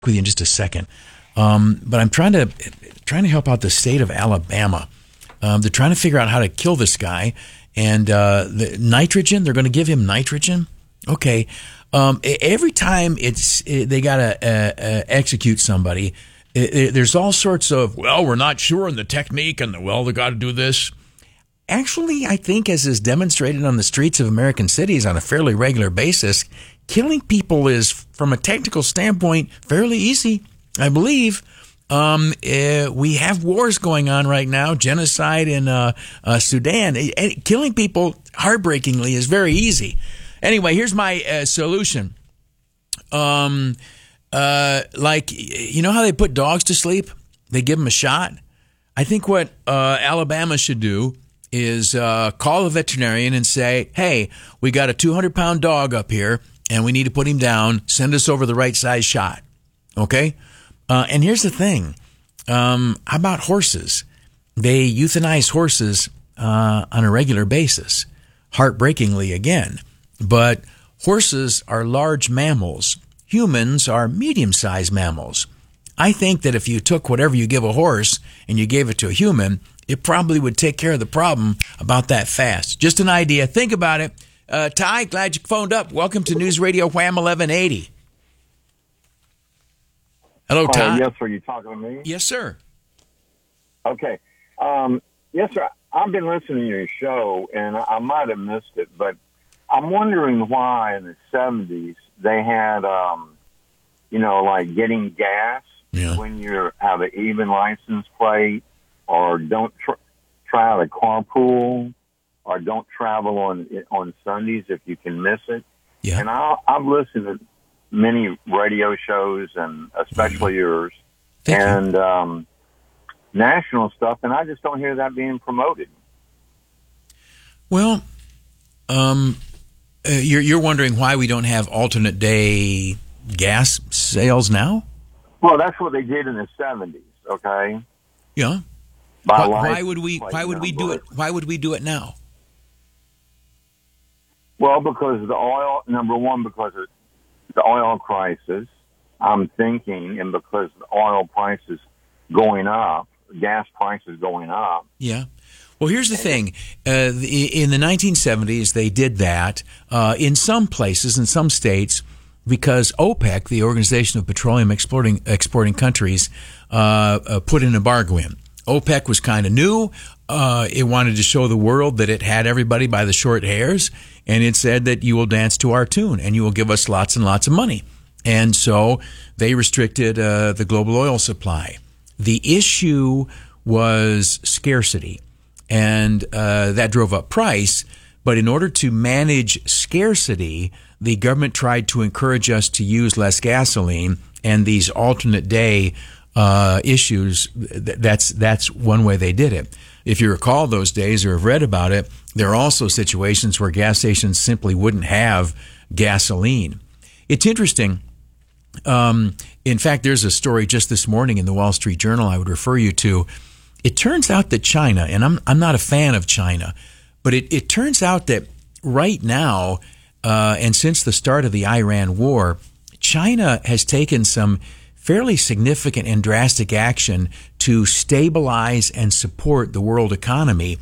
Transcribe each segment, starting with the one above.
with you in just a second. But I'm trying to help out the state of Alabama. They're trying to figure out how to kill this guy. And the nitrogen, they're going to give him nitrogen. Okay. Every time they got to execute somebody, there's all sorts of, well, we're not sure in the technique, and they got to do this. Actually, I think, as is demonstrated on the streets of American cities on a fairly regular basis, killing people is, from a technical standpoint, fairly easy, I believe. We have wars going on right now, genocide in Sudan. Killing people, heartbreakingly, is very easy. Anyway, here's my solution. Like, you know how they put dogs to sleep? They give them a shot. I think what Alabama should do is call a veterinarian and say, hey, we got a 200-pound dog up here, and we need to put him down. Send us over the right size shot. Okay? And here's the thing. How about horses? They euthanize horses on a regular basis, heartbreakingly again. But horses are large mammals. Humans are medium-sized mammals. I think that if you took whatever you give a horse and you gave it to a human, it probably would take care of the problem about that fast. Just an idea. Think about it. Ty, glad you phoned up. Welcome to News Radio Wham 1180. Hello, Ty. Yes, sir. You talking to me? Yes, sir. Okay. Yes, sir. I've been listening to your show, and I might have missed it, but I'm wondering why in the 70s they had, like getting gas when you have an even license plate, or don't try to carpool, or don't travel on Sundays if you can miss it. Yeah. And I've listened to many radio shows, and especially yours, and national stuff, and I just don't hear that being promoted. Well, you're wondering why we don't have alternate day gas sales now? Well, that's what they did in the 70s. Okay. Yeah. Why would we do it? Why would we do it now? Well, because the oil. Number one, because of the oil crisis. I'm thinking, and because the oil prices going up, gas prices going up. Yeah. Well, here's the thing. In the 1970s, they did that in some places, in some states, because OPEC, the Organization of Petroleum Exporting Countries, put in embargo in. OPEC was kind of new. It wanted to show the world that it had everybody by the short hairs, and it said that you will dance to our tune and you will give us lots and lots of money. And so they restricted the global oil supply. The issue was scarcity, and that drove up price. But in order to manage scarcity, the government tried to encourage us to use less gasoline, and these alternate day issues, that's one way they did it. If you recall those days or have read about it, there are also situations where gas stations simply wouldn't have gasoline. It's interesting. In fact, there's a story just this morning in the Wall Street Journal I would refer you to. It turns out that China, and I'm not a fan of China, but it turns out that right now, and since the start of the Iran war, China has taken some fairly significant and drastic action to stabilize and support the world economy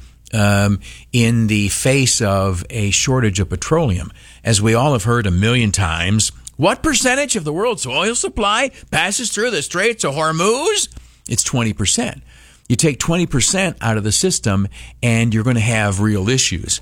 in the face of a shortage of petroleum. As we all have heard a million times, what percentage of the world's oil supply passes through the Straits of Hormuz? It's 20%. You take 20% out of the system, and you're going to have real issues.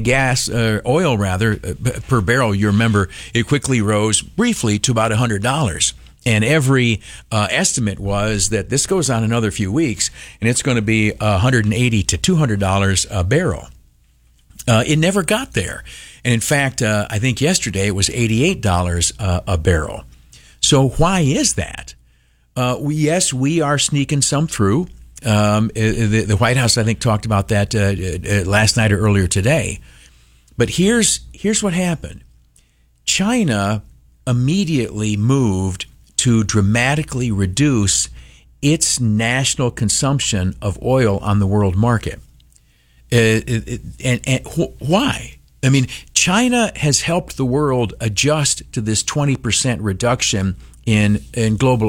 Oil per barrel, you remember, it quickly rose briefly to about $100. And every estimate was that this goes on another few weeks, and it's going to be $180 to $200 a barrel. It never got there. And in fact, I think yesterday it was $88 a barrel. So why is that? Yes, we are sneaking some through. The White House, I think, talked about that last night or earlier today. But here's what happened. China immediately moved to dramatically reduce its national consumption of oil on the world market. And why? I mean, China has helped the world adjust to this 20% reduction in global